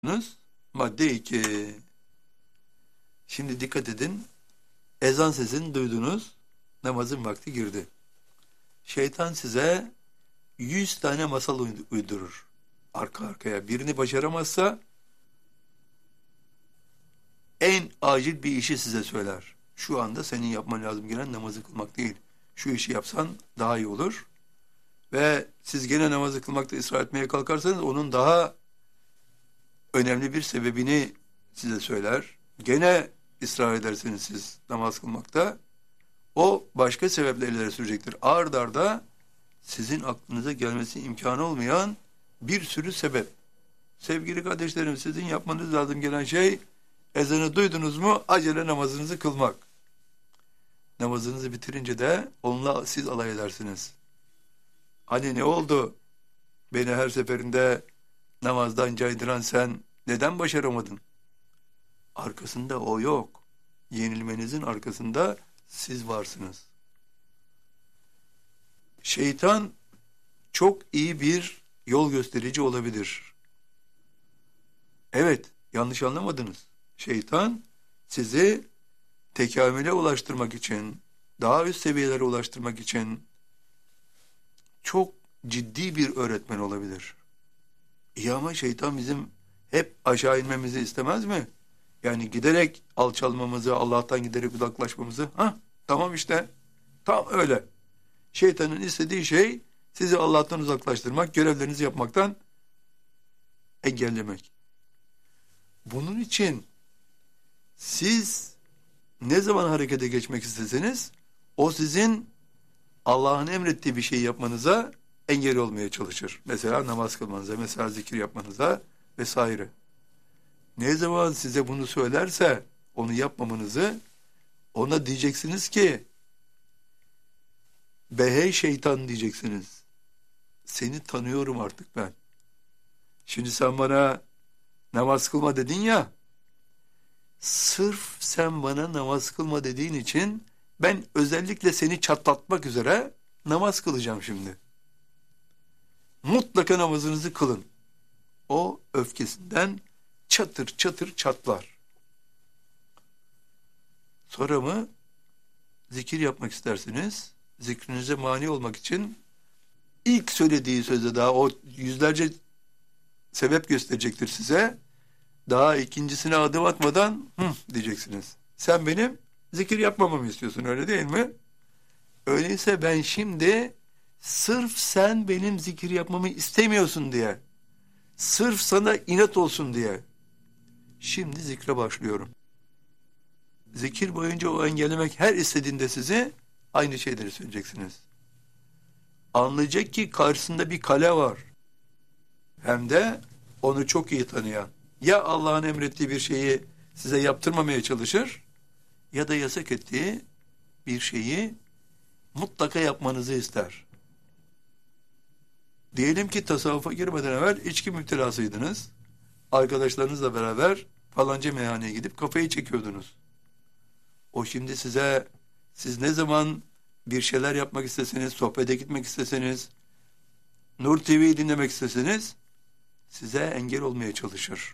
Madde 2. Şimdi dikkat edin. Ezan sesini duydunuz. Namazın vakti girdi. Şeytan size 100 tane masal uydurur. Arka arkaya. Birini başaramazsa en acil bir işi size söyler. Şu anda senin yapman lazım gelen namazı kılmak değil. Şu işi yapsan daha iyi olur. Ve siz gene namazı kılmakta ısrar etmeye kalkarsanız onun daha önemli bir sebebini size söyler. Gene ısrar ederseniz siz namaz kılmakta, o başka sebeple ileri sürecektir. Ard arda sizin aklınıza gelmesi imkanı olmayan bir sürü sebep. Sevgili kardeşlerim, sizin yapmanız lazım gelen şey, ezanı duydunuz mu acele namazınızı kılmak. Namazınızı bitirince de onunla siz alay edersiniz. Hani ne oldu? Beni her seferinde namazdan caydıran sen neden başaramadın? Arkasında o yok. Yenilmenizin arkasında siz varsınız. Şeytan çok iyi bir yol gösterici olabilir. Evet, yanlış anlamadınız. Şeytan sizi tekamüle ulaştırmak için, daha üst seviyelere ulaştırmak için çok ciddi bir öğretmen olabilir. İyi ama şeytan bizim hep aşağı inmemizi istemez mi? Yani giderek alçalmamızı, Allah'tan giderek uzaklaşmamızı. Tamam işte. Tam öyle. Şeytanın istediği şey sizi Allah'tan uzaklaştırmak, görevlerinizi yapmaktan engellemek. Bunun için siz ne zaman harekete geçmek isteseniz o sizin Allah'ın emrettiği bir şey yapmanıza engel olmaya çalışır. Mesela namaz kılmanıza, mesela zikir yapmanıza vesaire. Ne zaman size bunu söylerse onu yapmamanızı, ona diyeceksiniz ki behey şeytan diyeceksiniz. Seni tanıyorum artık ben. Şimdi sen bana namaz kılma dedin ya, sırf sen bana namaz kılma dediğin için ben özellikle seni çatlatmak üzere namaz kılacağım şimdi. Mutlaka namazınızı kılın. O öfkesinden çatır çatır çatlar. Sonra mı zikir yapmak istersiniz? Zikrinize mani olmak için ilk söylediği sözde daha o yüzlerce sebep gösterecektir size. Daha ikincisine adım atmadan diyeceksiniz. Sen benim zikir yapmamamı istiyorsun, öyle değil mi? Öyleyse ben şimdi sırf sen benim zikir yapmamı istemiyorsun diye, sırf sana inat olsun diye şimdi zikre başlıyorum. Zikir boyunca o engellemek her istediğinde size aynı şeyleri söyleyeceksiniz. Anlayacak ki karşısında bir kale var. Hem de onu çok iyi tanıyan. Ya Allah'ın emrettiği bir şeyi size yaptırmamaya çalışır ya da yasak ettiği bir şeyi mutlaka yapmanızı ister. Diyelim ki tasavvufa girmeden evvel içki müptelasıydınız. Arkadaşlarınızla beraber falanca meyhaneye gidip kafayı çekiyordunuz. O şimdi size, siz ne zaman bir şeyler yapmak isteseniz, sohbete gitmek isteseniz, Nur TV'yi dinlemek isteseniz, size engel olmaya çalışır.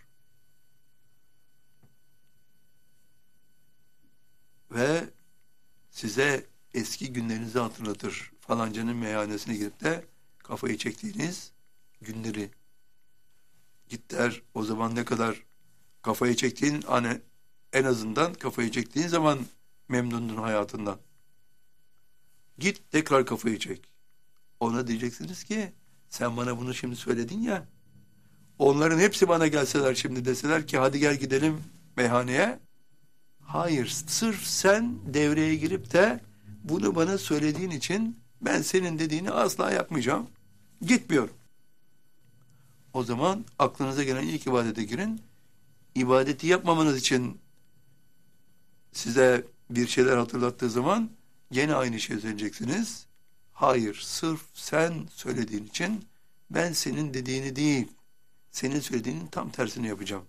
Ve size eski günlerinizi hatırlatır. Falancanın meyhanesine gidip de kafayı çektiğiniz günleri. Git der, o zaman ne kadar kafayı çektiğin, hani en azından kafayı çektiğin zaman memnundun hayatından. Git tekrar kafayı çek. Ona diyeceksiniz ki sen bana bunu şimdi söyledin ya, onların hepsi bana gelseler şimdi deseler ki hadi gel gidelim meyhaneye. Hayır, sırf sen devreye girip de bunu bana söylediğin için ben senin dediğini asla yapmayacağım. Gitmiyorum. O zaman aklınıza gelen ilk ibadete girin. İbadeti yapmamanız için size bir şeyler hatırlattığı zaman gene aynı şeyi söyleyeceksiniz. Hayır, sırf sen söylediğin için ben senin dediğini değil, senin söylediğinin tam tersini yapacağım.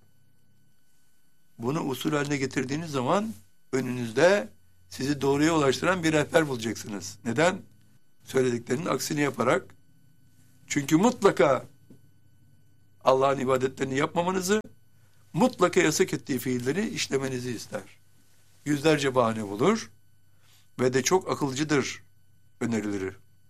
Bunu usul haline getirdiğiniz zaman önünüzde sizi doğruya ulaştıran bir rehber bulacaksınız. Neden? Söylediklerinin aksini yaparak. Çünkü mutlaka Allah'ın ibadetlerini yapmamanızı, mutlaka yasak ettiği fiilleri işlemenizi ister. Yüzlerce bahane bulur ve de çok akılcıdır önerileri.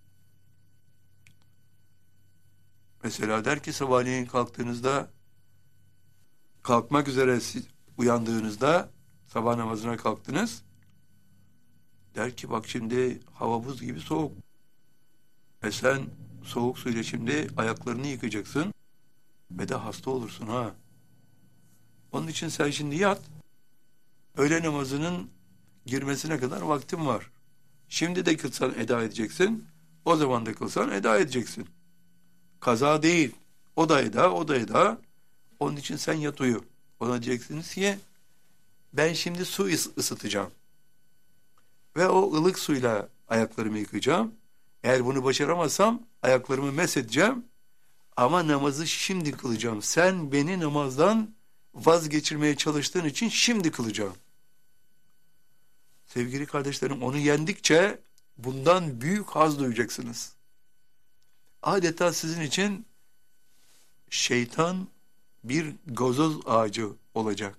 Mesela der ki sabahleyin kalktığınızda, kalkmak üzere uyandığınızda, sabah namazına kalktınız, der ki bak şimdi hava buz gibi soğuk. Sen soğuk suyla şimdi ayaklarını yıkayacaksın ve de hasta olursun ha. Onun için sen şimdi yat. Öğle namazının girmesine kadar vaktin var. Şimdi de kılsan eda edeceksin. O zaman da kılsan eda edeceksin. Kaza değil. O da eda, o da eda. Onun için sen yat uyu. Ona diyeceksiniz ki ben şimdi su ısıtacağım. Ve o ılık suyla ayaklarımı yıkayacağım. Eğer bunu başaramazsam ayaklarımı mesedeceğim. Ama namazı şimdi kılacağım. Sen beni namazdan vazgeçirmeye çalıştığın için şimdi kılacağım. Sevgili kardeşlerim, onu yendikçe bundan büyük haz duyacaksınız. Adeta sizin için şeytan bir gazoz ağacı olacak.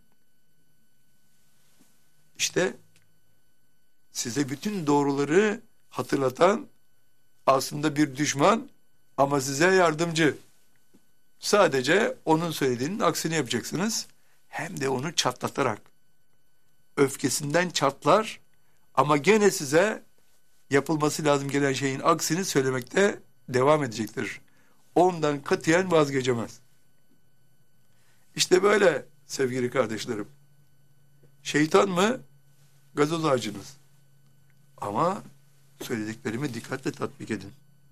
İşte size bütün doğruları hatırlatan aslında bir düşman ama size yardımcı. Sadece onun söylediğinin aksini yapacaksınız. Hem de onu çatlatarak. Öfkesinden çatlar ama gene size yapılması lazım gelen şeyin aksini söylemekte devam edecektir. Ondan katiyen vazgeçemez. İşte böyle sevgili kardeşlerim. Şeytan mı? Gazoz ağacınız. Ama söylediklerimi dikkatle tatbik edin.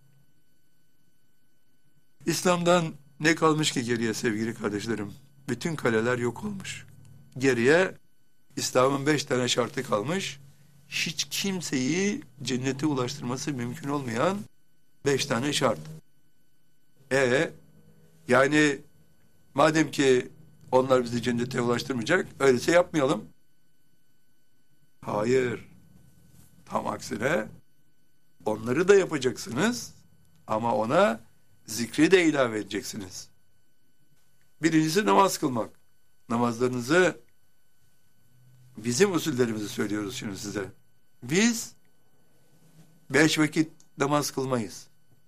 İslam'dan ne kalmış ki geriye sevgili kardeşlerim? Bütün kaleler yok olmuş. Geriye İslam'ın 5 tane şartı kalmış. Hiç kimseyi cennete ulaştırması mümkün olmayan 5 tane şart. Yani madem ki onlar bizi cennete ulaştırmayacak, öyleyse yapmayalım. Hayır. Tam aksine onları da yapacaksınız ama ona zikri de ilave edeceksiniz. Birincisi namaz kılmak. Namazlarınızı bizim usullerimizi söylüyoruz şimdi size. Biz 5 vakit namaz kılmayız.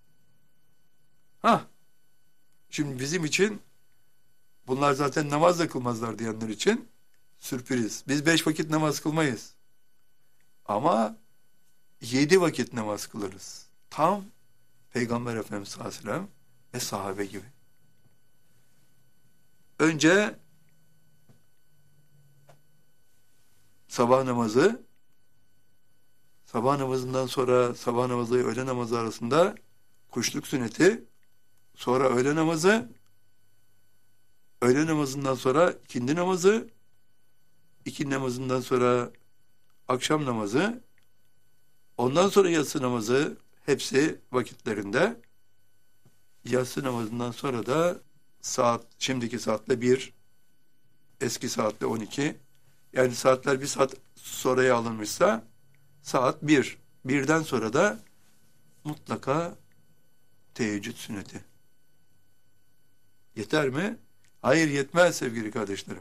Şimdi bizim için bunlar zaten namaz da kılmazlar diyenler için sürpriz. Biz 5 vakit namaz kılmayız. Ama 7 vakit namaz kılarız. Tam Peygamber Efendimiz sallallahu aleyhi ve sellem ve sahabe gibi. Önce sabah namazı, sabah namazından sonra sabah namazı ile öğle namazı arasında kuşluk sünneti, sonra öğle namazı, öğle namazından sonra ikindi namazı, ikindi namazından sonra akşam namazı, ondan sonra yatsı namazı, hepsi vakitlerinde. Yatsı namazından sonra da şimdiki saatle 1, eski saatle 12. Yani saatler bir saat sonraya alınmışsa saat 1. 1'den sonra da mutlaka teheccüd sünneti. Yeter mi? Hayır, yetmez sevgili kardeşlerim.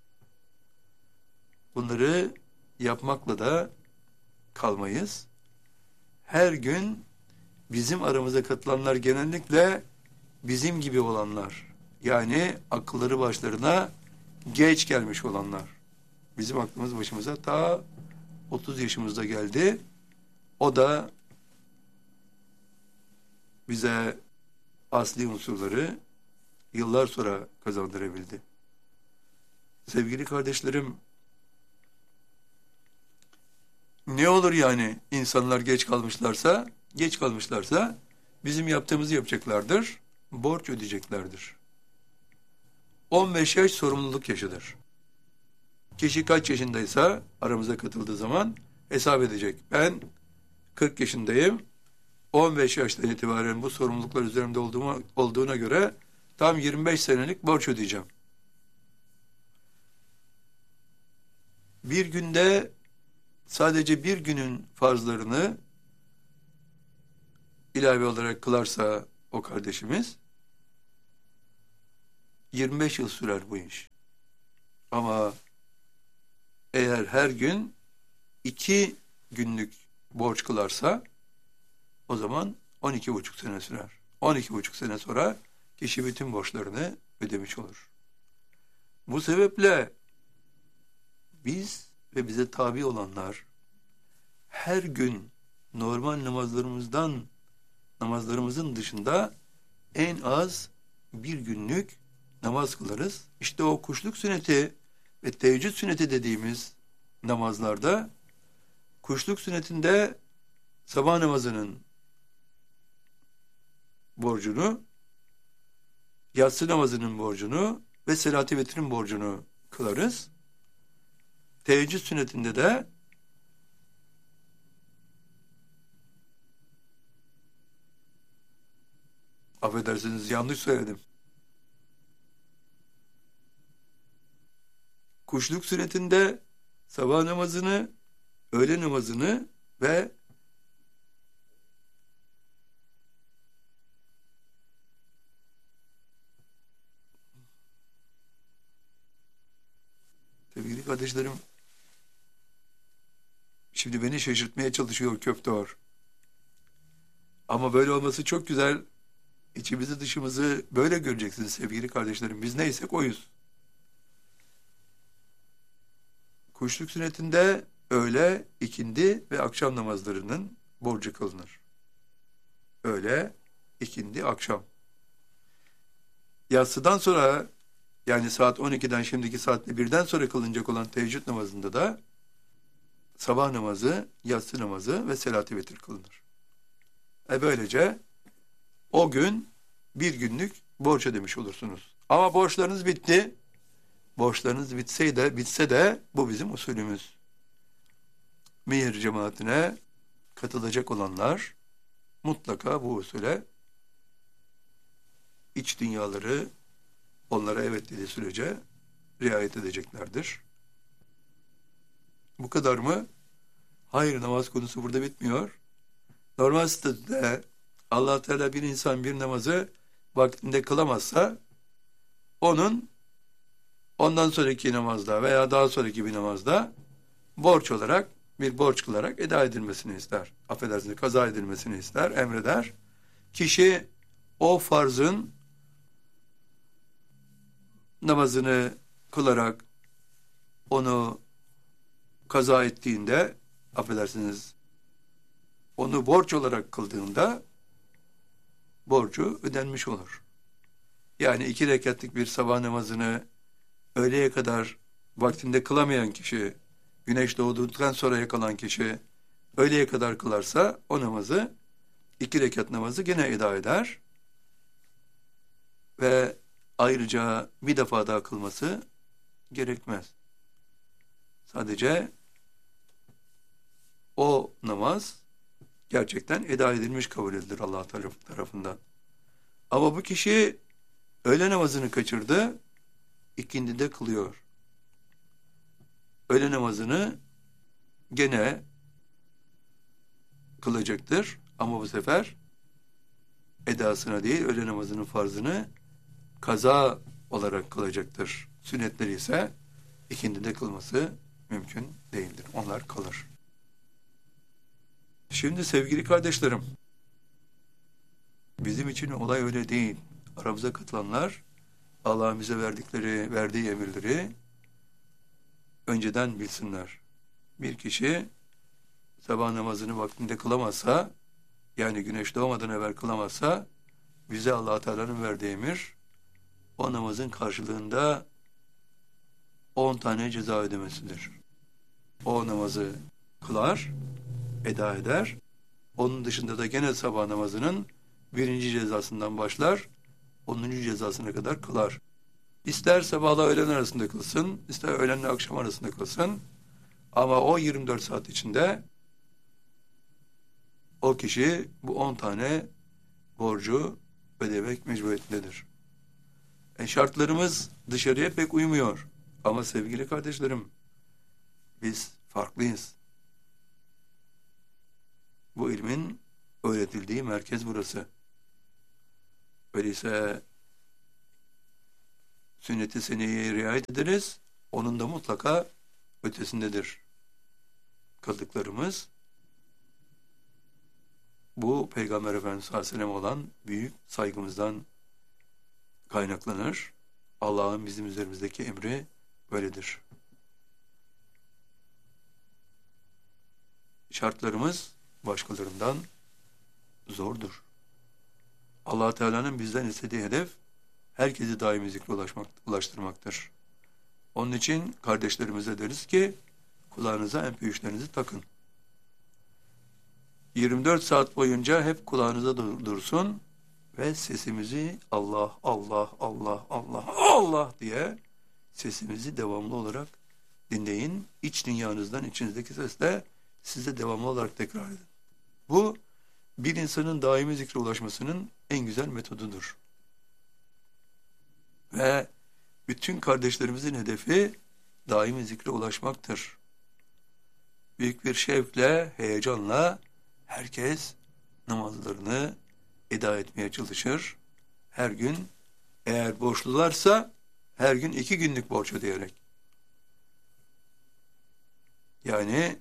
Bunları yapmakla da kalmayız. Her gün bizim aramıza katılanlar genellikle bizim gibi olanlar. Yani akılları başlarına geç gelmiş olanlar. Bizim aklımız başımıza ta 30 yaşımızda geldi. O da bize asli unsurları yıllar sonra kazandırabildi. Sevgili kardeşlerim, ne olur yani insanlar geç kalmışlarsa bizim yaptığımızı yapacaklardır, borç ödeyeceklerdir. 15 yaş sorumluluk yaşıdır. Kişi kaç yaşındaysa aramıza katıldığı zaman hesap edecek. Ben 40 yaşındayım, 15 yaştan itibaren bu sorumluluklar üzerimde olduğuna göre tam 25 senelik borç ödeyeceğim. Bir günde sadece bir günün farzlarını ilave olarak kılarsa o kardeşimiz, 25 yıl sürer bu iş. Ama eğer her gün 2 günlük borç kılarsa o zaman 12,5 sene sürer. 12,5 sene sonra kişi bütün borçlarını ödemiş olur. Bu sebeple biz ve bize tabi olanlar her gün normal namazlarımızın dışında en az bir günlük namaz kılarız. İşte o kuşluk sünneti ve teheccüd sünneti dediğimiz namazlarda, kuşluk sünnetinde sabah namazının borcunu, yatsı namazının borcunu ve selat-ı vitrin borcunu kılarız. Teheccüd sünnetinde de affedersiniz, yanlış söyledim. Kuşluk sünnetinde sabah namazını, öğle namazını ve sevgili kardeşlerim, şimdi beni şaşırtmaya çalışıyor Köfteor. Ama böyle olması çok güzel. İçimizi dışımızı böyle göreceksiniz sevgili kardeşlerim. Biz neysek oyuz. Kuşluk sünnetinde öğle, ikindi ve akşam namazlarının borcu kılınır. Öğle, ikindi, akşam. Yatsıdan sonra, yani saat 12'den şimdiki saatte 1'den sonra kılınacak olan teheccüd namazında da sabah namazı, yatsı namazı ve selat-ı vitir kılınır. Böylece o gün bir günlük borç ödemiş olursunuz. Ama borçlarınız bitti. Borçlarınız bitse de bu bizim usulümüz. Mihir cemaatine katılacak olanlar mutlaka bu usule, iç dünyaları onlara evet dediği sürece riayet edeceklerdir. Bu kadar mı? Hayır, namaz konusu burada bitmiyor. Normal statüde Allah Teala bir insan bir namazı vaktinde kılamazsa ondan sonraki namazda veya daha sonraki bir namazda borç kılarak eda edilmesini ister. Affedersiniz, kaza edilmesini ister, emreder. Kişi o farzın namazını kılarak onu kaza ettiğinde, affedersiniz, onu borç olarak kıldığında borcu ödenmiş olur. Yani 2 rekatlık bir sabah namazını öğleye kadar vaktinde kılamayan kişi, güneş doğduktan sonra yakalan kişi öğleye kadar kılarsa o namazı, 2 rekat namazı gene eda eder ve ayrıca bir defa daha kılması gerekmez. Sadece o namaz gerçekten eda edilmiş kabul edilir Allah tarafından. Ama bu kişi öğle namazını kaçırdı, ikindide kılıyor. Öğle namazını gene kılacaktır ama bu sefer edasına değil, öğle namazının farzını kaza olarak kılacaktır. Sünnetleri ise ikindide kılması mümkün değildir. Onlar kalır. Şimdi sevgili kardeşlerim, bizim için olay öyle değil. Aramıza katılanlar Allah'ın bize verdiği emirleri önceden bilsinler. Bir kişi sabah namazını vaktinde kılamazsa, yani güneş doğmadan evvel kılamazsa, bize Allah Teala'nın verdiği emir, o namazın karşılığında 10 tane ceza ödemesidir. O namazı kılar, eda eder. Onun dışında da gene sabah namazının 1. cezasından başlar, 10. cezasına kadar kılar. İster sabahla öğlen arasında kılsın, ister öğlenle akşam arasında kılsın. Ama o 24 saat içinde o kişi bu 10 tane borcu ödemek mecburiyetindedir. Şartlarımız dışarıya pek uymuyor. Ama sevgili kardeşlerim, biz farklıyız. Bu ilmin öğretildiği merkez burası. Öyleyse sünnet-i seniyeye riayet ederiz. Onun da mutlaka ötesindedir kıldıklarımız. Bu Peygamber Efendimiz sallallahu aleyhi ve sellem olan büyük saygımızdan kaynaklanır. Allah'ın bizim üzerimizdeki emri böyledir. Şartlarımız başkalarından zordur. Allah Teala'nın bizden istediği hedef herkesi daimi zikre ulaştırmaktır. Onun için kardeşlerimize deriz ki kulağınıza MP3'lerinizi takın. 24 saat boyunca hep kulağınıza dursun ve sesimizi Allah, Allah, Allah, Allah, Allah diye sesimizi devamlı olarak dinleyin. İç dünyanızdan, içinizdeki sesle size devamlı olarak tekrar edin. Bu bir insanın daimi zikre ulaşmasının en güzel metodudur. Ve bütün kardeşlerimizin hedefi daimi zikre ulaşmaktır. Büyük bir şevkle, heyecanla herkes namazlarını eda etmeye çalışır. Her gün eğer borçlularsa her gün 2 günlük borç ödeyerek. Yani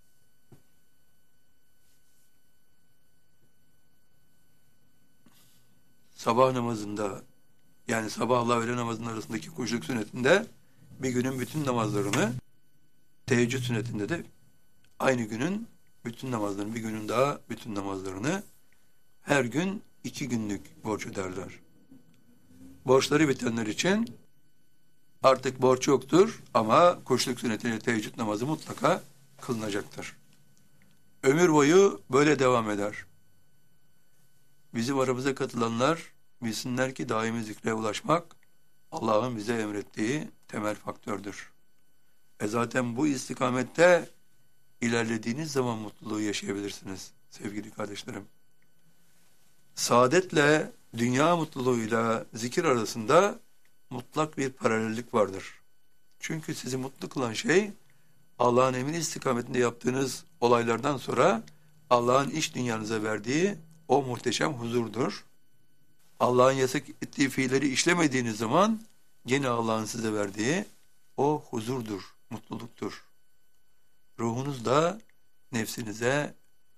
sabah namazında, yani sabahla öğle namazının arasındaki kuşluk sünnetinde bir günün bütün namazlarını, teheccüd sünnetinde de aynı günün bütün namazlarını, bir günün daha bütün namazlarını her gün 2 günlük borç öderler. Borçları bitenler için artık borç yoktur ama kuşluk sünnetiyle teheccüd namazı mutlaka kılınacaktır. Ömür boyu böyle devam eder. Bizim aramıza katılanlar bilsinler ki daimi zikre ulaşmak Allah'ın bize emrettiği temel faktördür. Zaten bu istikamette ilerlediğiniz zaman mutluluğu yaşayabilirsiniz sevgili kardeşlerim. Saadetle, dünya mutluluğuyla zikir arasında mutlak bir paralellik vardır. Çünkü sizi mutlu kılan şey Allah'ın emri istikametinde yaptığınız olaylardan sonra Allah'ın iç dünyanıza verdiği o muhteşem huzurdur. Allah'ın yasak ettiği fiilleri işlemediğiniz zaman gene Allah'ın size verdiği o huzurdur, mutluluktur. Ruhunuz da nefsinize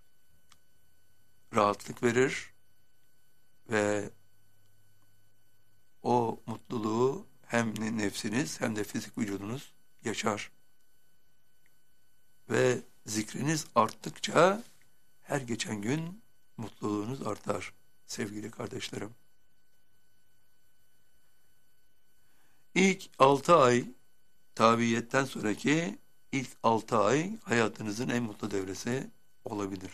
rahatlık verir ve o mutluluğu hem nefsiniz hem de fizik vücudunuz yaşar. Ve zikriniz arttıkça her geçen gün mutluluğunuz artar sevgili kardeşlerim. İlk 6 ay tabiiyetten sonraki ilk 6 ay hayatınızın en mutlu devresi olabilir.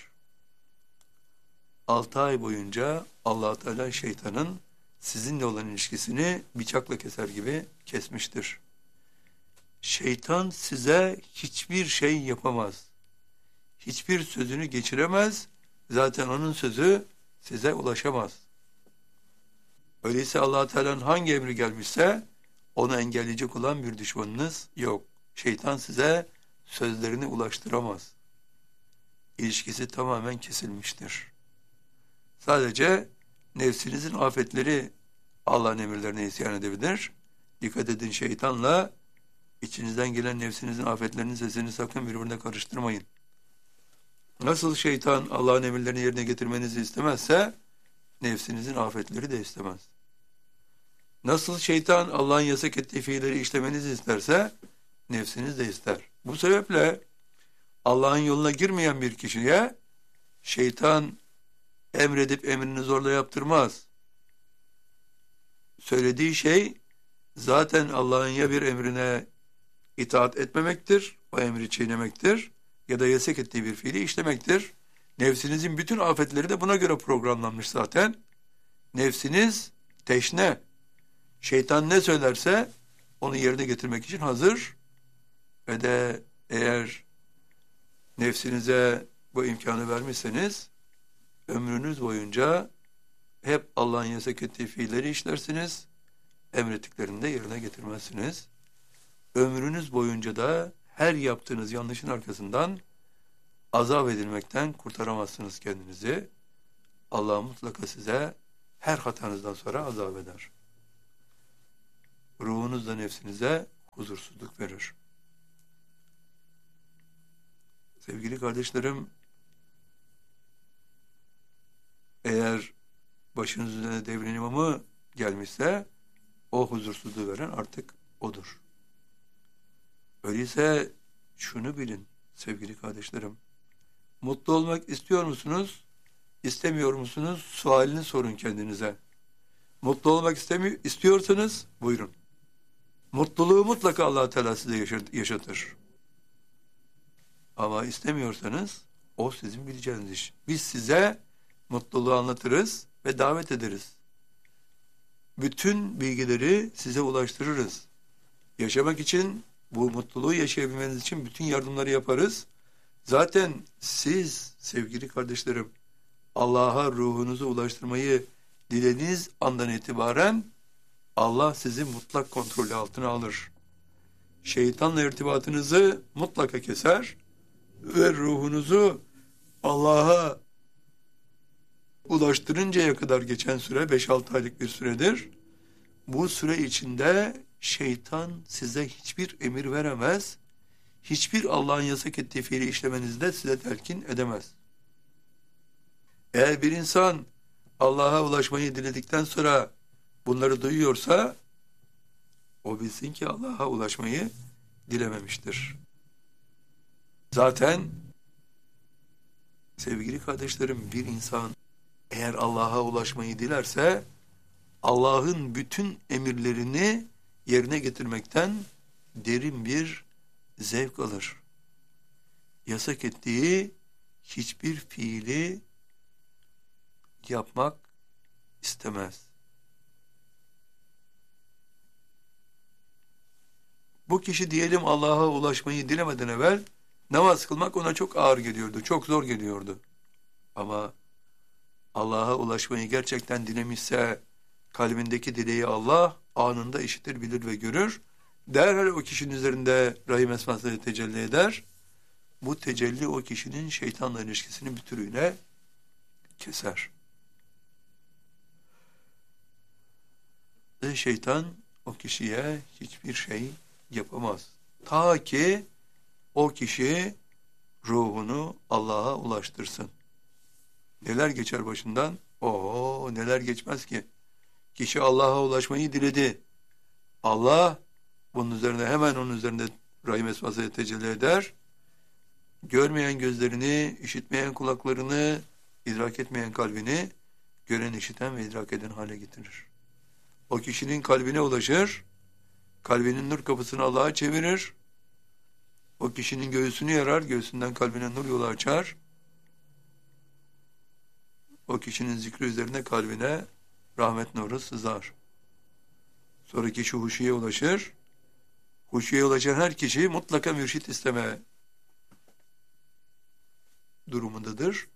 6 ay boyunca Allah Teala şeytanın sizinle olan ilişkisini bıçakla keser gibi kesmiştir. Şeytan size hiçbir şey yapamaz. Hiçbir sözünü geçiremez. Zaten onun sözü size ulaşamaz. Öyleyse Allah Teala'nın hangi emri gelmişse onu engelleyecek olan bir düşmanınız yok. Şeytan size sözlerini ulaştıramaz. İlişkisi tamamen kesilmiştir. Sadece nefsinizin afetleri Allah'ın emirlerine isyan edebilir. Dikkat edin, şeytanla içinizden gelen nefsinizin afetlerinin sesini sakın birbirine karıştırmayın. Nasıl şeytan Allah'ın emirlerini yerine getirmenizi istemezse nefsinizin afetleri de istemez. Nasıl şeytan Allah'ın yasak ettiği fiilleri işlemenizi isterse nefsiniz de ister. Bu sebeple Allah'ın yoluna girmeyen bir kişiye şeytan emredip emrini zorla yaptırmaz. Söylediği şey zaten Allah'ın ya bir emrine itaat etmemektir, o emri çiğnemektir ya da yasak ettiği bir fiili işlemektir. Nefsinizin bütün afetleri de buna göre programlanmış zaten. Nefsiniz teşne. Şeytan ne söylerse onu yerine getirmek için hazır ve de eğer nefsinize bu imkanı vermişseniz ömrünüz boyunca hep Allah'ın yasak ettiği fiilleri işlersiniz, emrettiklerini de yerine getirmezsiniz. Ömrünüz boyunca da her yaptığınız yanlışın arkasından azap edilmekten kurtaramazsınız kendinizi. Allah mutlaka size her hatanızdan sonra azap eder. ruhunuzla nefsinize huzursuzluk verir. Sevgili kardeşlerim, eğer başınız üzerine devrin imamı gelmişse o huzursuzluğu veren artık odur. Öyleyse şunu bilin sevgili kardeşlerim. Mutlu olmak istiyor musunuz? İstemiyor musunuz? Sualini sorun kendinize. Mutlu olmak istiyorsanız buyurun. Mutluluğu mutlaka Allah Teala size yaşatır. Ama istemiyorsanız o sizin bileceğiniz iş. Biz size mutluluğu anlatırız ve davet ederiz. Bütün bilgileri size ulaştırırız. Yaşamak için, bu mutluluğu yaşayabilmeniz için bütün yardımları yaparız. Zaten siz sevgili kardeşlerim Allah'a ruhunuzu ulaştırmayı dilediğiniz andan itibaren Allah sizi mutlak kontrolü altına alır. Şeytanla irtibatınızı mutlaka keser ve ruhunuzu Allah'a ulaştırıncaya kadar geçen süre 5-6 aylık bir süredir. Bu süre içinde şeytan size hiçbir emir veremez, hiçbir Allah'ın yasak ettiği fiili işlemenizde size telkin edemez. Eğer bir insan Allah'a ulaşmayı diledikten sonra bunları duyuyorsa, o bilsin ki Allah'a ulaşmayı dilememiştir. Zaten sevgili kardeşlerim, bir insan eğer Allah'a ulaşmayı dilerse, Allah'ın bütün emirlerini yerine getirmekten derin bir zevk alır. Yasak ettiği hiçbir fiili yapmak istemez. Bu kişi diyelim Allah'a ulaşmayı dilemeden evvel namaz kılmak ona çok ağır geliyordu, çok zor geliyordu. Ama Allah'a ulaşmayı gerçekten dilemişse kalbindeki dileği Allah anında işitir, bilir ve görür. Derhal o kişinin üzerinde Rahim esmasıyla tecelli eder. Bu tecelli o kişinin şeytanla ilişkisini bütünüyle keser. Ve şeytan o kişiye hiçbir şey yapamaz. Ta ki o kişi ruhunu Allah'a ulaştırsın. Neler geçer başından? Oo, neler geçmez ki? Kişi Allah'a ulaşmayı diledi. Allah bunun üzerine hemen onun üzerinde Rahim esmasıyla tecelli eder. Görmeyen gözlerini, işitmeyen kulaklarını, idrak etmeyen kalbini gören, işiten ve idrak eden hale getirir. O kişinin kalbine ulaşır, kalbinin nur kapısını Allah'a çevirir. O kişinin göğsünü yarar, göğsünden kalbine nur yolu açar. O kişinin zikri üzerine kalbine rahmet nuru sızar. Sonra kişi huşuya ulaşır. Huşuya ulaşan her kişi mutlaka mürşit isteme durumundadır.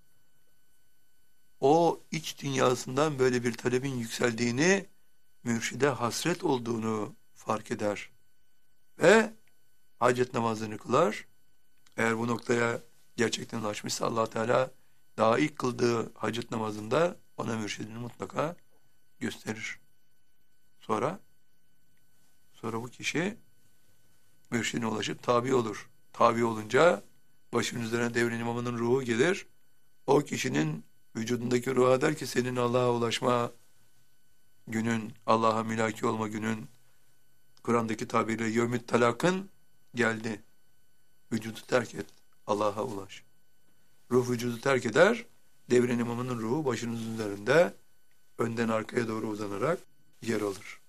O iç dünyasından böyle bir talebin yükseldiğini, mürşide hasret olduğunu fark eder. Ve hacet namazını kılar. Eğer bu noktaya gerçekten ulaşmışsa Allah Teala daha ilk kıldığı hacet namazında ona mürşidini mutlaka gösterir. Sonra bu kişi mürşidine ulaşıp tabi olur. Tabi olunca başının üzerine devrin imamının ruhu gelir. O kişinin vücudundaki ruha der ki senin Allah'a ulaşma günün, Allah'a mülaki olma günün, Kur'an'daki tabiriyle yevmüt talakın geldi. Vücudu terk et, Allah'a ulaş. Ruh vücudu terk eder, devrin imamının ruhu başınızın üzerinde önden arkaya doğru uzanarak yer alır.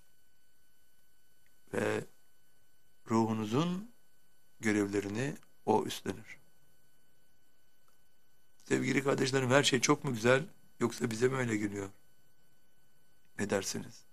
Ve ruhunuzun görevlerini o üstlenir. Sevgili kardeşlerim, her şey çok mu güzel yoksa bize mi öyle geliyor? Ne dersiniz?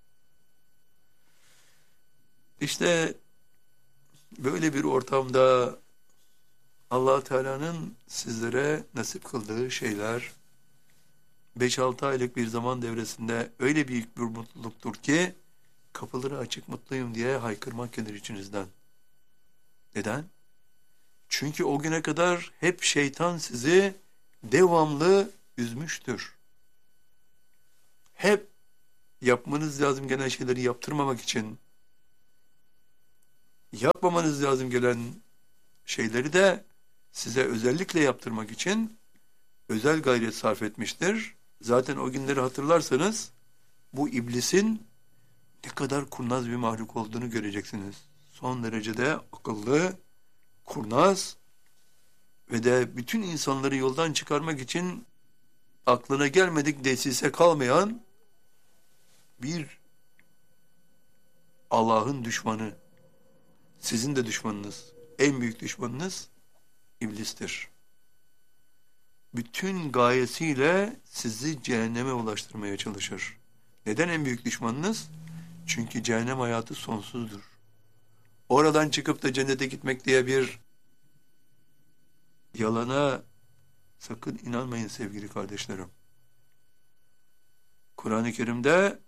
İşte böyle bir ortamda Allah Teala'nın sizlere nasip kıldığı şeyler 5-6 aylık bir zaman devresinde öyle büyük bir mutluluktur ki kapıları açık mutluyum diye haykırmak gelir içinizden. Neden? Çünkü o güne kadar hep şeytan sizi devamlı üzmüştür. Hep yapmanız lazım gelen şeyleri yaptırmamak için Yapmamanız lazım gelen şeyleri de size özellikle yaptırmak için özel gayret sarf etmiştir. Zaten o günleri hatırlarsanız bu iblisin ne kadar kurnaz bir mahluk olduğunu göreceksiniz. Son derecede akıllı, kurnaz ve de bütün insanları yoldan çıkarmak için aklına gelmedik desise kalmayan bir Allah'ın düşmanı. Sizin de düşmanınız, en büyük düşmanınız iblistir. Bütün gayesiyle sizi cehenneme ulaştırmaya çalışır. Neden en büyük düşmanınız? Çünkü cehennem hayatı sonsuzdur. Oradan çıkıp da cennete gitmek diye bir yalana sakın inanmayın sevgili kardeşlerim. Kur'an-ı Kerim'de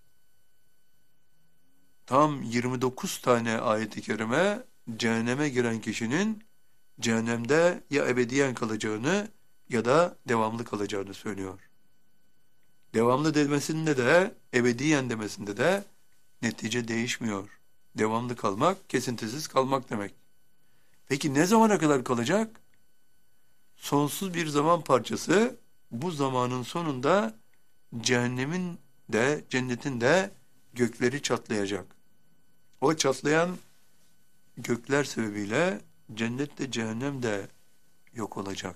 tam 29 tane ayet-i kerime cehenneme giren kişinin cehennemde ya ebediyen kalacağını ya da devamlı kalacağını söylüyor. Devamlı demesinde de ebediyen demesinde de netice değişmiyor. Devamlı kalmak, kesintisiz kalmak demek. Peki ne zamana kadar kalacak? Sonsuz bir zaman parçası, bu zamanın sonunda cehennemin de cennetin de gökleri çatlayacak. O çatlayan gökler sebebiyle cennet de cehennem de yok olacak.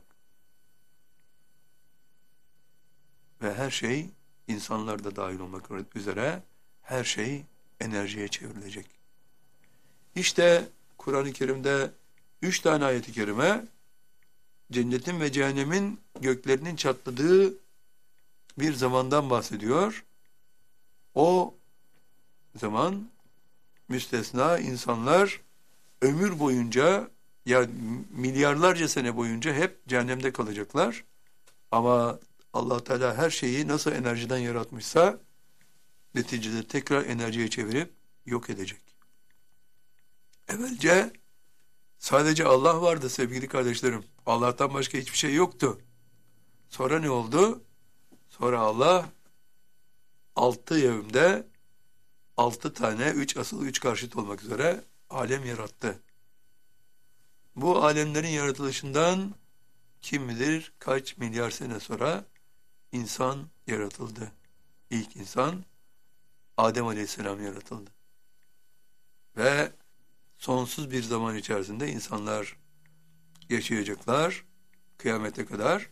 Ve her şey, insanlar da dahil olmak üzere, her şey enerjiye çevrilecek. İşte Kur'an-ı Kerim'de 3 tane ayet-i kerime cennetin ve cehennemin göklerinin çatladığı bir zamandan bahsediyor. O zaman müstesna insanlar ömür boyunca ya milyarlarca sene boyunca hep cehennemde kalacaklar. Ama Allah Teala her şeyi nasıl enerjiden yaratmışsa neticede tekrar enerjiye çevirip yok edecek. Evvelce sadece Allah vardı sevgili kardeşlerim. Allah'tan başka hiçbir şey yoktu. Sonra ne oldu? Sonra Allah 6 yevmde 6 tane 3 asıl 3 karşıt olmak üzere alem yarattı. Bu alemlerin yaratılışından kim bilir kaç milyar sene sonra insan yaratıldı. İlk insan Adem Aleyhisselam yaratıldı. Ve sonsuz bir zaman içerisinde insanlar yaşayacaklar kıyamete kadar.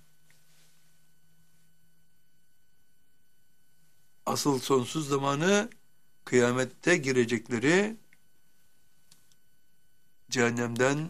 Asıl sonsuz zamanı kıyamette girecekleri cehennemden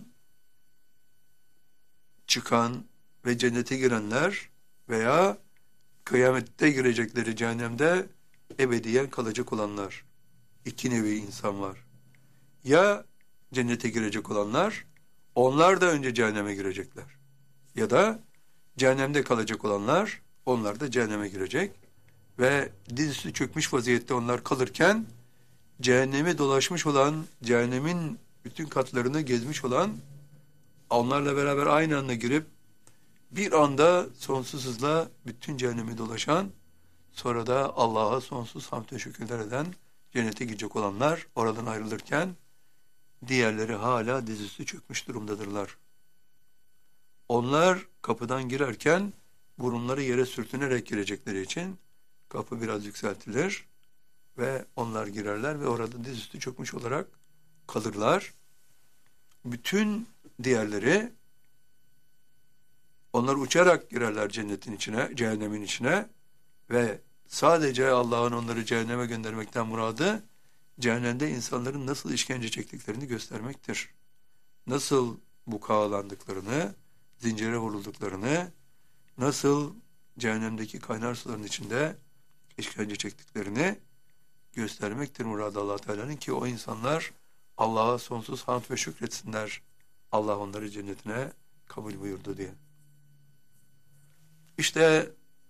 çıkan ve cennete girenler veya kıyamette girecekleri cehennemde ebediyen kalacak olanlar. İki nevi insan var. Ya cennete girecek olanlar, onlar da önce cehenneme girecekler. Ya da cehennemde kalacak olanlar, onlar da cehenneme girecek. Ve dizüstü çökmüş vaziyette onlar kalırken, cehennemi dolaşmış olan, cehennemin bütün katlarını gezmiş olan, onlarla beraber aynı anda girip, bir anda sonsuz hızla bütün cehennemi dolaşan, sonra da Allah'a sonsuz hamd ve şükürler eden, cennete gidecek olanlar oradan ayrılırken, diğerleri hala dizüstü çökmüş durumdadırlar. Onlar kapıdan girerken burunları yere sürtünerek girecekleri için kapı biraz yükseltilir ve onlar girerler ve orada dizüstü çökmüş olarak kalırlar. Bütün diğerleri onlar uçarak girerler cennetin içine, cehennemin içine ve sadece Allah'ın onları cehenneme göndermekten muradı cehennemde insanların nasıl işkence çektiklerini göstermektir. Nasıl bukağalandıklarını, zincire vurulduklarını, nasıl cehennemdeki kaynar suların içinde işkence çektiklerini göstermektir muradı Allah Teala'nın ki o insanlar Allah'a sonsuz hamd ve şükretsinler. Allah onları cennetine kabul buyurdu diye. İşte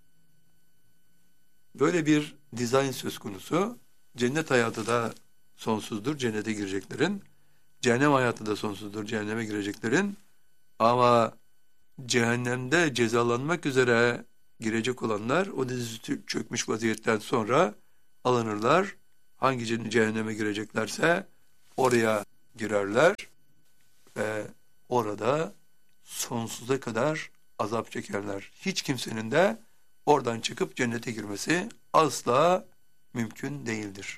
böyle bir dizayn söz konusu. Cennet hayatı da sonsuzdur, cennete gireceklerin. Cehennem hayatı da sonsuzdur, cehenneme gireceklerin. Ama cehennemde cezalanmak üzere girecek olanlar o dizüstü çökmüş vaziyetten sonra alınırlar. Hangi cehenneme gireceklerse oraya girerler ve orada sonsuza kadar azap çekerler. Hiç kimsenin de oradan çıkıp cennete girmesi asla mümkün değildir.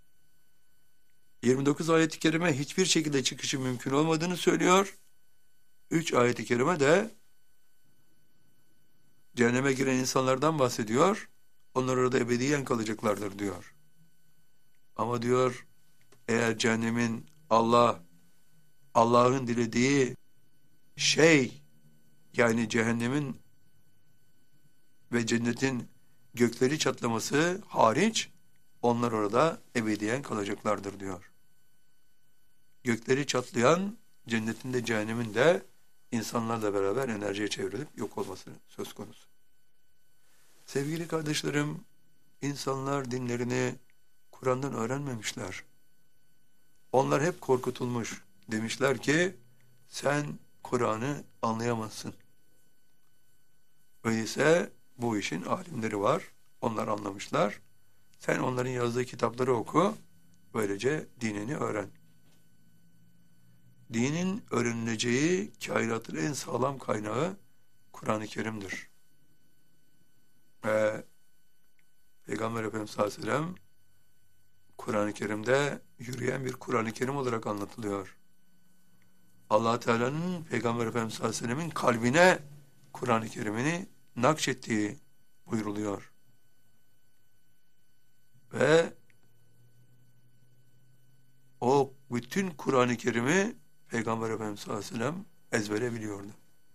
29 ayet-i kerime hiçbir şekilde çıkışı mümkün olmadığını söylüyor. 3 ayet-i kerime de cehenneme giren insanlardan bahsediyor. Onlar orada ebediyen kalacaklardır diyor. Ama diyor, eğer cehennemin Allah'ın dilediği şey, yani cehennemin ve cennetin gökleri çatlaması hariç, onlar orada ebediyen kalacaklardır diyor. Gökleri çatlayan cennetin de cehennemin de insanlarla beraber enerjiye çevrilip yok olması söz konusu. Sevgili kardeşlerim, insanlar dinlerini Kur'an'dan öğrenmemişler. Onlar hep korkutulmuş. Demişler ki, sen Kur'an'ı anlayamazsın. Öyleyse bu işin alimleri var. Onlar anlamışlar. Sen onların yazdığı kitapları oku. Böylece dinini öğren. Dinin öğrenileceği kainatın en sağlam kaynağı Kur'an-ı Kerim'dir. Ve Peygamber Efendimiz sallallahu aleyhi ve sellem Kur'an-ı Kerim'de yürüyen bir Kur'an-ı Kerim olarak anlatılıyor. Allah Teala'nın Peygamber Efendimiz sallallahu aleyhi ve sellemin kalbine Kur'an-ı Kerim'ini nakşettiği buyruluyor. Ve o bütün Kur'an-ı Kerim'i Peygamber Efendimiz sallallahu aleyhi ve sellem ezbere biliyordu.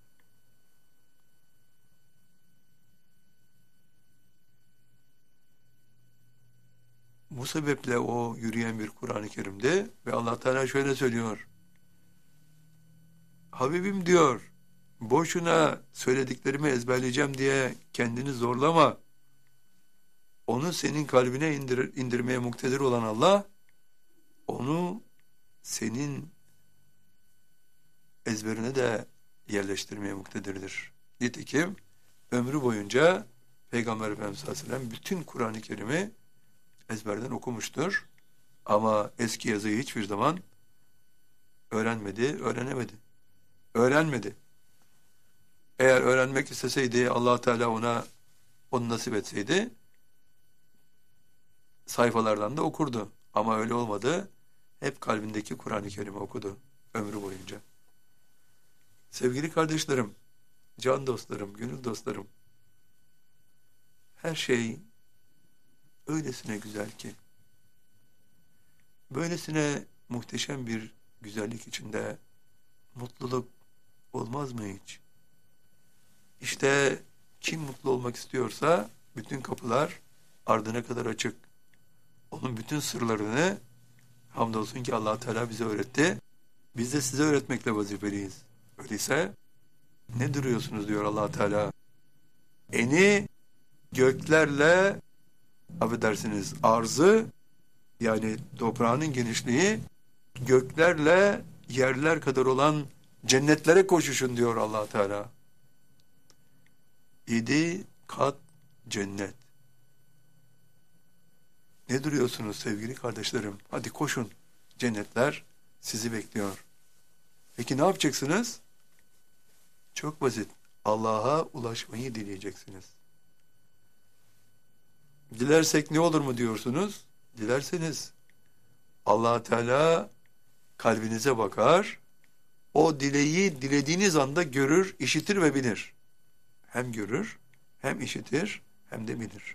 Bu sebeple o yürüyen bir Kur'an-ı Kerim'de ve Allah Teala şöyle söylüyor. Habibim diyor, boşuna söylediklerimi ezberleyeceğim diye kendini zorlama. Onu senin kalbine indirmeye muktedir olan Allah, onu senin ezberine de yerleştirmeye muktedirdir. Nitekim ömrü boyunca Peygamber Efendimiz sallallahu aleyhi ve sellem bütün Kur'an-ı Kerim'i ezberden okumuştur. Ama eski yazıyı hiçbir zaman öğrenmedi. Eğer öğrenmek isteseydi, Allah Teala onu nasip etseydi, sayfalardan da okurdu. Ama öyle olmadı. Hep kalbindeki Kur'an-ı Kerim'i okudu ömrü boyunca. Sevgili kardeşlerim, can dostlarım, gönül dostlarım, her şey öylesine güzel ki, böylesine muhteşem bir güzellik içinde mutluluk olmaz mı hiç? İşte kim mutlu olmak istiyorsa bütün kapılar ardına kadar açık. Onun bütün sırlarını hamdolsun ki Allah Teala bize öğretti. Biz de size öğretmekle vazifeliyiz. Öyleyse ne duruyorsunuz diyor Allah Teala. Eni göklerle, affedersiniz, arzı, yani toprağının genişliği göklerle yerler kadar olan cennetlere koşuşun diyor Allah Teala. 7 kat cennet. Ne duruyorsunuz sevgili kardeşlerim? Hadi koşun. Cennetler sizi bekliyor. Peki ne yapacaksınız? Çok basit. Allah'a ulaşmayı dileyeceksiniz. Dilersek ne olur mu diyorsunuz? Dilerseniz Allah Teala kalbinize bakar. O dileği dilediğiniz anda görür, işitir ve bilir. Hem görür, hem işitir, hem de bilir.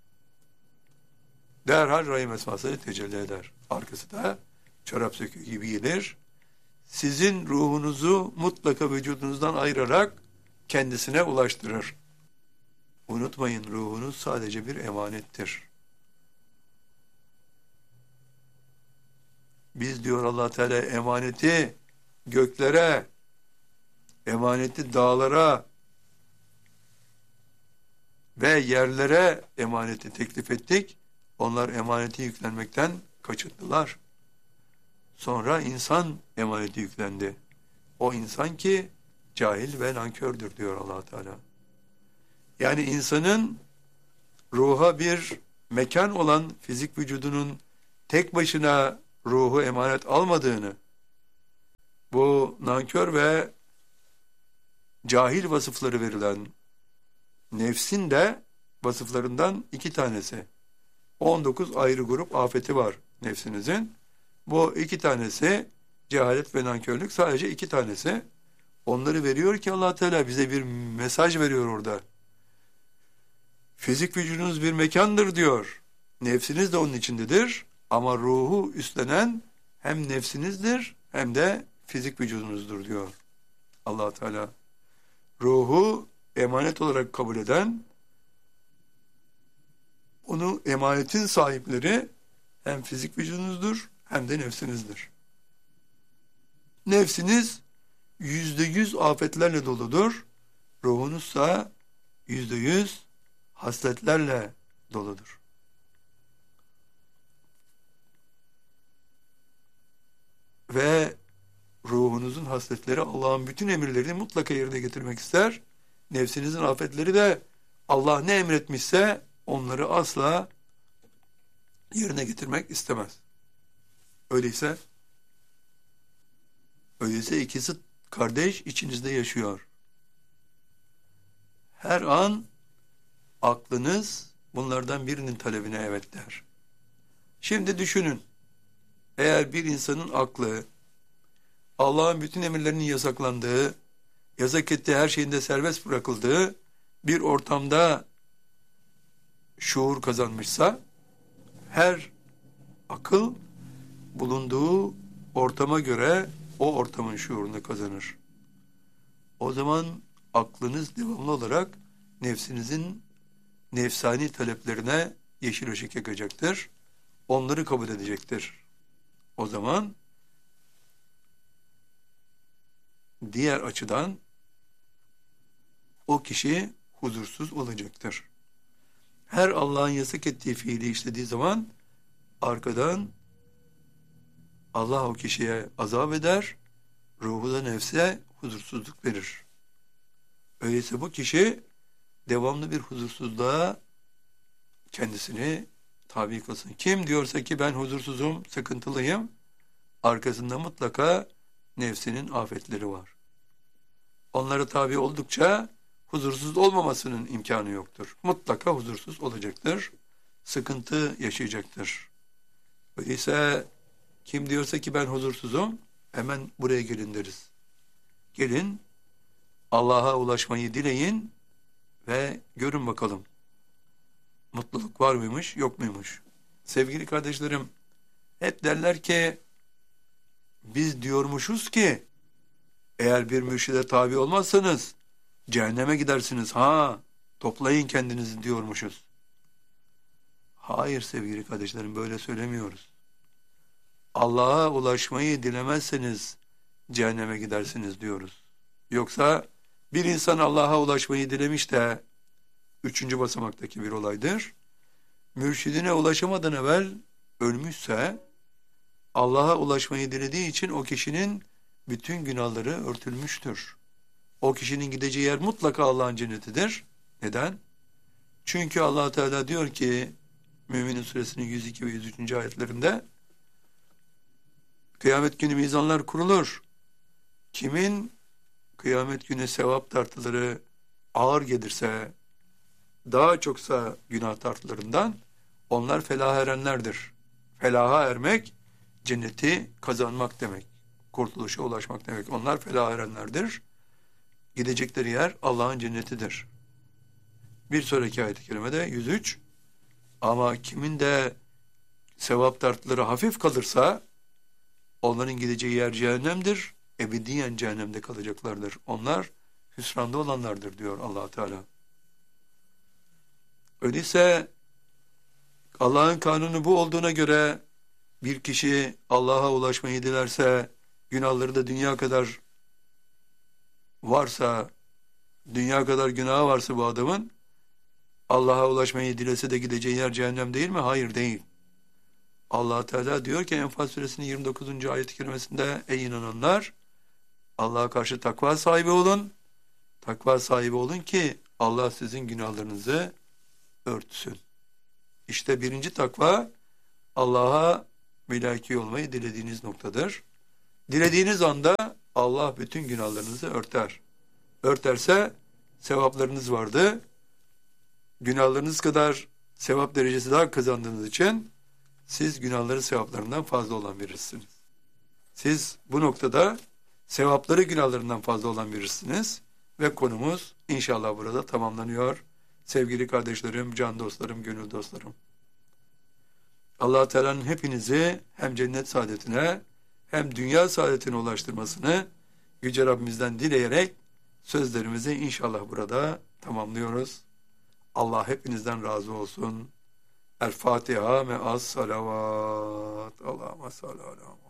Derhal Rahim esmasını tecelli eder. Arkası da çorap söküğü gibi gelir. Sizin ruhunuzu mutlaka vücudunuzdan ayırarak kendisine ulaştırır. Unutmayın, ruhunuz sadece bir emanettir. Biz diyor Allah Teala emaneti göklere, emaneti dağlara ve yerlere emaneti teklif ettik. Onlar emaneti yüklenmekten kaçındılar. Sonra insan emaneti yüklendi. O insan ki cahil ve nankördür diyor Allah Teala. Yani insanın ruha bir mekan olan fizik vücudunun tek başına ruhu emanet almadığını, nankör ve cahil vasıfları verilen nefsin de vasıflarından 2 tanesi. 19 ayrı grup afeti var nefsinizin. Bu 2 tanesi cehalet ve nankörlük, sadece 2 tanesi. Onları veriyor ki Allah Teala bize bir mesaj veriyor orada. Fizik vücudunuz bir mekandır diyor. Nefsiniz de onun içindedir. Ama ruhu üstlenen hem nefsinizdir hem de fizik vücudunuzdur diyor Allah Teala. Ruhu emanet olarak kabul eden, onu emanetin sahipleri hem fizik vücudunuzdur hem de nefsinizdir. Nefsiniz %100 afetlerle doludur. Ruhunuzsa %100 hasletlerle doludur. Ve ruhunuzun hasletleri Allah'ın bütün emirlerini mutlaka yerine getirmek ister. Nefsinizin afetleri de Allah ne emretmişse onları asla yerine getirmek istemez. Öyleyse ikisi kardeş içinizde yaşıyor. Her an aklınız bunlardan birinin talebine evet der. Şimdi düşünün. Eğer bir insanın aklı Allah'ın bütün emirlerinin yasaklandığı, yasak ettiği her şeyin de serbest bırakıldığı bir ortamda şuur kazanmışsa, her akıl bulunduğu ortama göre o ortamın şuurunu kazanır. O zaman aklınız devamlı olarak nefsinizin nefsani taleplerine yeşil ışık yakacaktır. Onları kabul edecektir. O zaman diğer açıdan o kişi huzursuz olacaktır. Her Allah'ın yasak ettiği fiili işlediği zaman arkadan Allah o kişiye azap eder, ruhu da nefse huzursuzluk verir. Öyleyse bu kişi devamlı bir huzursuzluğa kendisini tabi kılsın. Kim diyorsa ki ben huzursuzum, sıkıntılıyım, arkasında mutlaka nefsinin afetleri var. Onlara tabi oldukça huzursuz olmamasının imkanı yoktur. Mutlaka huzursuz olacaktır. Sıkıntı yaşayacaktır. Öyleyse kim diyorsa ki ben huzursuzum, hemen buraya gelin deriz. Gelin, Allah'a ulaşmayı dileyin ve görün bakalım. Mutluluk var mıymış, yok muymuş? Sevgili kardeşlerim, hep derler ki, biz diyormuşuz ki, eğer bir mürşide tabi olmazsanız, cehenneme gidersiniz. Toplayın kendinizi diyormuşuz. Hayır sevgili kardeşlerim, böyle söylemiyoruz. Allah'a ulaşmayı dilemezseniz, cehenneme gidersiniz diyoruz. Yoksa, bir insan Allah'a ulaşmayı dilemiş de, 3. basamaktaki bir olaydır. Mürşidine ulaşamadan evvel ölmüşse, Allah'a ulaşmayı dilediği için o kişinin bütün günahları örtülmüştür. O kişinin gideceği yer mutlaka Allah'ın cennetidir. Neden? Çünkü Allah Teala diyor ki, Mü'minin suresinin 102 ve 103. ayetlerinde, kıyamet günü mizanlar kurulur. Kimin kıyamet günü sevap tartıları ağır gelirse, daha çoksa günah tartılarından, onlar felaha erenlerdir. Felaha ermek, cenneti kazanmak demek. Kurtuluşa ulaşmak demek. Onlar felaha erenlerdir. Gidecekleri yer Allah'ın cennetidir. Bir sonraki ayet-i kerimede 103, ama kimin de sevap tartıları hafif kalırsa, onların gideceği yer cehennemdir. Ebediyen cehennemde kalacaklardır. Onlar hüsranda olanlardır diyor Allah Teala. Öyleyse Allah'ın kanunu bu olduğuna göre bir kişi Allah'a ulaşmayı dilerse, günahları da dünya kadar varsa, dünya kadar günahı varsa bu adamın, Allah'a ulaşmayı dilese de gideceği yer cehennem değil mi? Hayır, değil. Allah Teala diyor ki Enfal suresinin 29. ayet-i kerimesinde, ey inananlar, Allah'a karşı takva sahibi olun. Takva sahibi olun ki Allah sizin günahlarınızı örtsün. İşte birinci takva, Allah'a mülaki olmayı dilediğiniz noktadır. Dilediğiniz anda Allah bütün günahlarınızı örter. Örterse sevaplarınız vardı. Günahlarınız kadar sevap derecesi daha kazandığınız için siz günahları sevaplarından fazla olan birisiniz. Siz bu noktada sevapları günahlarından fazla olan birisiniz ve konumuz inşallah burada tamamlanıyor. Sevgili kardeşlerim, can dostlarım, gönül dostlarım. Allah Teala'nın hepinizi hem cennet saadetine hem dünya saadetine ulaştırmasını Yüce Rabbimizden dileyerek sözlerimizi inşallah burada tamamlıyoruz. Allah hepinizden razı olsun. El Fatiha me'as salavat. Allahümme salli ala